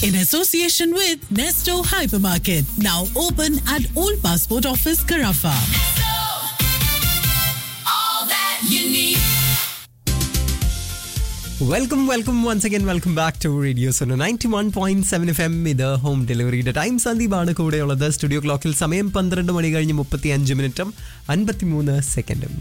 in association with Nesto Hypermarket, now open at Old Passport Office, Carafa. All that you need. Welcome once again. Welcome back to Radio Suno 91.7 FM. ഇത് home ഡെലിവറിയുടെ time. സന്ദീപാണ് കൂടെയുള്ളത്. Studio ക്ലോക്കിൽ സമയം 12 മണി കഴിഞ്ഞ് 35 മിനിറ്റും 53 സെക്കൻഡും.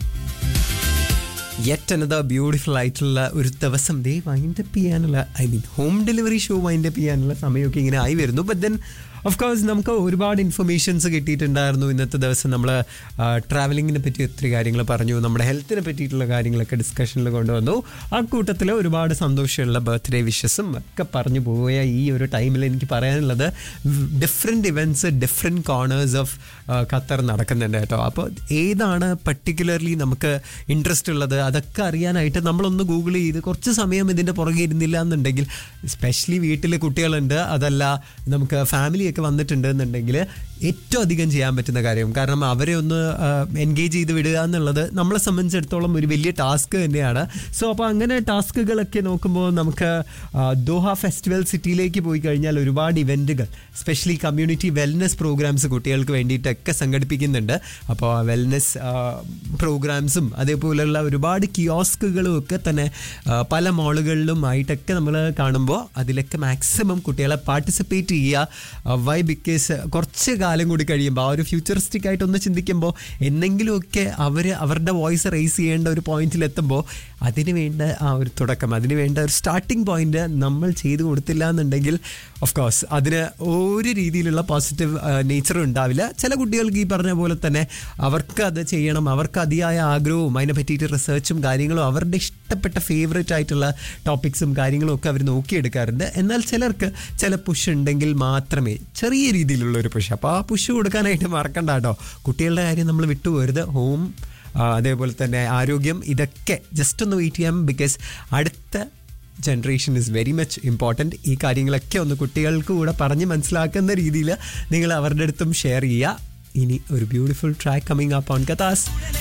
Yet another beautiful ആയിട്ടുള്ള ഒരു ദിവസം ദേ വൈൻഡപ്പ് ചെയ്യാനുള്ള ഹോം ഡെലിവറി ഷോ വൈൻഡപ്പ് ചെയ്യാനുള്ള സമയമൊക്കെ ഇങ്ങനെ ആയി വരുന്നു. ബട്ട് ദെൻ ഓഫ് കോഴ്സ് നമുക്ക് ഒരുപാട് ഇൻഫർമേഷൻസ് കിട്ടിയിട്ടുണ്ടായിരുന്നു. ഇന്നത്തെ ദിവസം നമ്മൾ ട്രാവലിങ്ങിനെ പറ്റി ഒത്തിരി കാര്യങ്ങൾ പറഞ്ഞു, നമ്മുടെ ഹെൽത്തിനെ പറ്റിയിട്ടുള്ള കാര്യങ്ങളൊക്കെ ഡിസ്കഷനിൽ കൊണ്ടുവന്നു. ആ കൂട്ടത്തിൽ ഒരുപാട് സന്തോഷമുള്ള ബർത്ത്ഡേ വിഷസും ഒക്കെ പറഞ്ഞു പോയ ഈ ഒരു ടൈമിൽ എനിക്ക് പറയാനുള്ളത് different events different corners of Qatar നടക്കുന്നുണ്ട് കേട്ടോ. അപ്പോൾ ഏതാണ് പർട്ടിക്കുലർലി നമുക്ക് ഇൻട്രസ്റ്റ് ഉള്ളത് അതൊക്കെ അറിയാനായിട്ട് നമ്മളൊന്ന് ഗൂഗിൾ ചെയ്ത് കുറച്ച് സമയം ഇതിൻ്റെ പുറകെ ഇരുന്നില്ല എന്നുണ്ടെങ്കിൽ, എസ്പെഷ്യലി വീട്ടിൽ കുട്ടികളുണ്ട്, അതല്ല നമുക്ക് ഫാമിലി ഒക്കെ വന്നിട്ടുണ്ട് എന്നുണ്ടെങ്കിൽ ഏറ്റവും അധികം ചെയ്യാൻ പറ്റുന്ന കാര്യം, കാരണം അവരെ ഒന്ന് എൻഗേജ് ചെയ്ത് വിടുക എന്നുള്ളത് നമ്മളെ സംബന്ധിച്ചിടത്തോളം ഒരു വലിയ ടാസ്ക് തന്നെയാണ്. സോ അപ്പോൾ അങ്ങനെ ടാസ്കുകളൊക്കെ നോക്കുമ്പോൾ നമുക്ക് ദോഹ ഫെസ്റ്റിവൽ സിറ്റിയിലേക്ക് പോയി കഴിഞ്ഞാൽ ഒരുപാട് ഇവൻറ്റുകൾ, സ്പെഷ്യലി കമ്മ്യൂണിറ്റി വെൽനെസ് പ്രോഗ്രാംസ് കുട്ടികൾക്ക് വേണ്ടിയിട്ടൊക്കെ സംഘടിപ്പിക്കുന്നുണ്ട്. അപ്പോൾ വെൽനെസ് പ്രോഗ്രാംസും അതേപോലെയുള്ള ഒരുപാട് കിയോസ്കുകളും ഒക്കെ തന്നെ പല മോളുകളിലും ആയിട്ടൊക്കെ നമ്മൾ കാണുമ്പോൾ അതിലൊക്കെ മാക്സിമം കുട്ടികളെ പാർട്ടിസിപ്പേറ്റ് ചെയ്യുക. വൈ? ബിക്കോസ് കുറച്ച് കാലം കൂടി കഴിയുമ്പോൾ ആ ഒരു ഫ്യൂച്ചറിസ്റ്റിക് ആയിട്ടൊന്ന് ചിന്തിക്കുമ്പോൾ എന്തെങ്കിലുമൊക്കെ അവരുടെ വോയിസ് റേസ് ചെയ്യേണ്ട ഒരു പോയിന്റിലെത്തുമ്പോൾ അതിന് വേണ്ട ആ ഒരു തുടക്കം, അതിന് വേണ്ട ഒരു സ്റ്റാർട്ടിംഗ് പോയിന്റ് നമ്മൾ ചെയ്തു കൊടുത്തില്ല എന്നുണ്ടെങ്കിൽ ഓഫ് കോഴ്സ് അതിന് ഒരു രീതിയിലുള്ള പോസിറ്റീവ് നേച്ചറും ഉണ്ടാവില്ല. ചില കുട്ടികൾക്ക് ഈ പറഞ്ഞ പോലെ തന്നെ അവർക്ക് അത് ചെയ്യണം, അവർക്ക് അതിയായ ആഗ്രഹവും അതിനെ പറ്റിയിട്ട് റിസർച്ചും കാര്യങ്ങളും അവരുടെ ഇഷ്ടപ്പെട്ട ഫേവറേറ്റ് ആയിട്ടുള്ള ടോപ്പിക്സും കാര്യങ്ങളും ഒക്കെ അവർ നോക്കിയെടുക്കാറുണ്ട്. എന്നാൽ ചിലർക്ക് ചില പുഷ് ഉണ്ടെങ്കിൽ മാത്രമേ ചെറിയ രീതിയിലുള്ള ഒരു പുഷ്, അപ്പോൾ ആ പുഷ് കൊടുക്കാനായിട്ട് മറക്കണ്ട കേട്ടോ. കുട്ടികളുടെ കാര്യം നമ്മൾ വിട്ടുപോകരുത്. ഹോം അതേപോലെ തന്നെ ആരോഗ്യം ഇതൊക്കെ ജസ്റ്റ് ഒന്ന് വെയിറ്റ് ചെയ്യാം. ബിക്കോസ് അടുത്ത generation is very much important. ഈ കാര്യങ്ങളൊക്കെ ഒന്ന് കുട്ടികൾക്ക് കൂടെ പറഞ്ഞ് മനസ്സിലാക്കുന്ന രീതിയിൽ നിങ്ങൾ അവരുടെ അടുത്തും ഷെയർ ചെയ്യുക. ഇനി ഒരു beautiful track coming up on കഥാസ്.